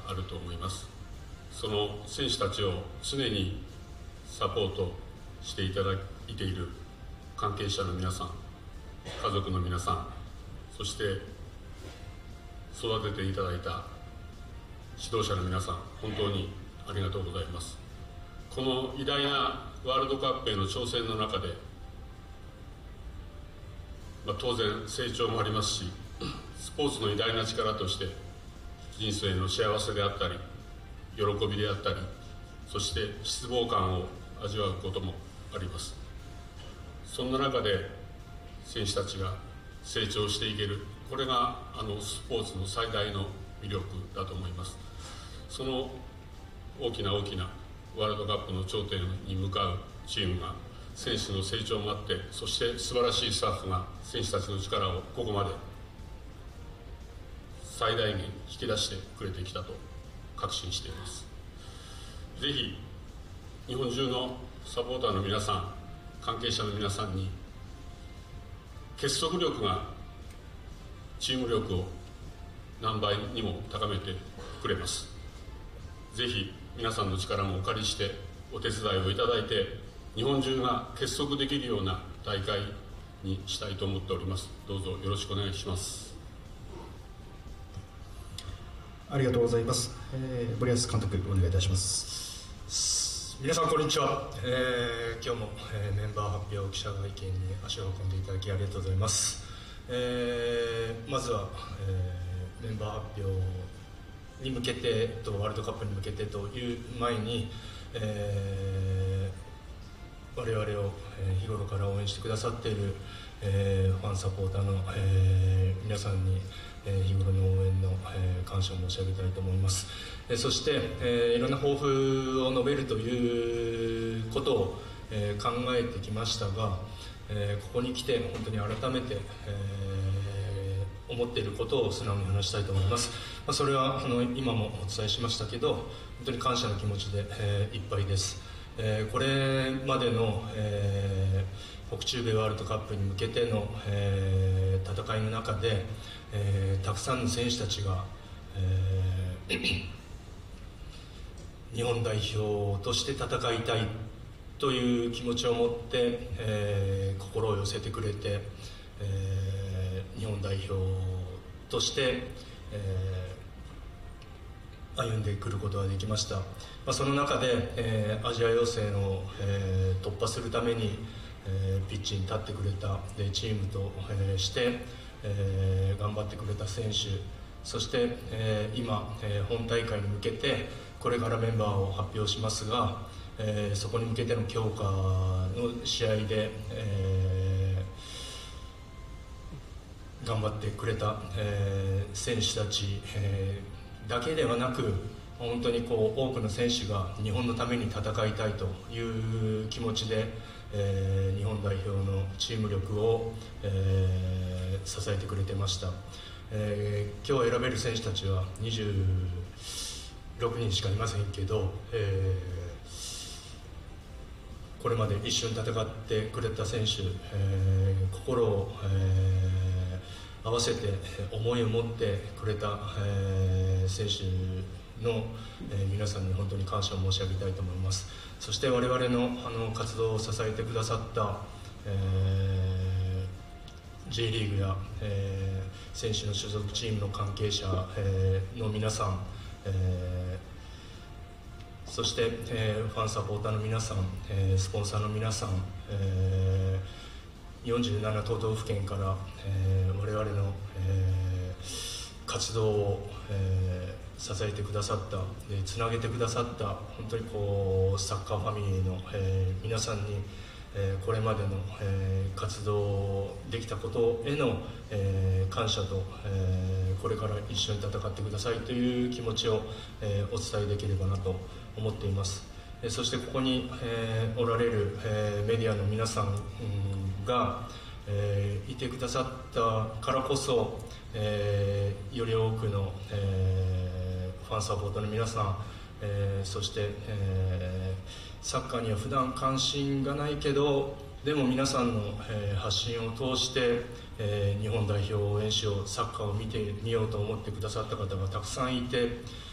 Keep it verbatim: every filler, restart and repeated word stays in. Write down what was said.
あると思います。その選手たちを常にサポートしていただいている関係者の皆さん、家族の皆さん、そして育てていただいた指導者の皆さん、本当にありがとうございます。この偉大なワールドカップへの挑戦の中で、まあ、当然成長もありますし、スポーツの偉大な力として人生の幸せであったり喜びであったり、そして失望感を味わうこともあります。そんな中で選手たちが成長していける、これがあのスポーツの最大の魅力だと思います。その大きな大きなワールドカップの頂点に向かうチームが、選手の成長もあって、そして素晴らしいスタッフが選手たちの力をここまで最大限引き出してくれてきたと確信しています。ぜひ日本中のサポーターの皆さん、関係者の皆さんに、結束力がチーム力を何倍にも高めてくれます。ぜひ皆さんの力もお借りしてお手伝いをいただいて、日本中が結束できるような大会にしたいと思っております。どうぞよろしくお願いします。 ありがとうございます。えー、森保監督、お願いいたします。 皆さんこんにちは。えー、今日も、えー、メンバー発表記者会見に足を運んでいただきありがとうございます。えー、まずは、えー、メンバー発表に向けてとワールドカップに向けてという前に、えー、我々を、えー、日頃から応援してくださっている、えー、ファンサポーターの、えー、皆さんに、えー、日頃の応援の、えー、感謝を申し上げたいと思います。えー、そして、えー、いろんな抱負を述べるということを、えー、考えてきましたが、えー、ここに来て本当に改めて、えー、思っていることを素直に話したいと思います。まあ、それはあの今もお伝えしましたけど、本当に感謝の気持ちで、えー、いっぱいです。えー、これまでの、えー、北中米ワールドカップに向けての、えー、戦いの中で、えー、たくさんの選手たちが、えー、日本代表として戦いたいという気持ちを持って、えー、心を寄せてくれて、えー、日本代表として、えー、歩んでくることができました。まあ、その中で、えー、アジア予選を、えー、突破するために、えー、ピッチに立ってくれたでチームと、えー、して、えー、頑張ってくれた選手、そして、えー、今、えー、本大会に向けてこれからメンバーを発表しますが、えー、そこに向けての強化の試合で、えー、頑張ってくれた、えー、選手たち、えー、だけではなく、本当にこう多くの選手が日本のために戦いたいという気持ちで、えー、日本代表のチーム力を、えー、支えてくれてました。えー、今日選べる選手たちはにじゅうろくにんしかいませんけど、えー、これまで一緒に戦ってくれた選手、えー、心を、えー、合わせて思いを持ってくれた、えー、選手の、えー、皆さんに本当に感謝を申し上げたいと思います。そして我々の、あの活動を支えてくださった、えー、J リーグや、えー、選手の所属チームの関係者、えー、の皆さん、えー、そして、えー、ファンサポーターの皆さん、えー、スポンサーの皆さん、えー、よんじゅうなな都道府県から、えー、我々の、えー、活動を、えー支えてくださった、でつなげてくださった本当にこうサッカーファミリーの、えー、皆さんに、えー、これまでの、えー、活動できたことへの、えー、感謝と、えー、これから一緒に戦ってくださいという気持ちを、えー、お伝えできればなと思っています。えー、そしてここに、えー、おられる、えー、メディアの皆さん、うん、が、えー、いてくださったからこそ、えー、より多くの、えーファンサポーターの皆さん、えー、そして、えー、サッカーには普段関心がないけどでも皆さんの、えー、発信を通して、えー、日本代表を応援しよう、サッカーを見てみようと思ってくださった方がたくさんいて、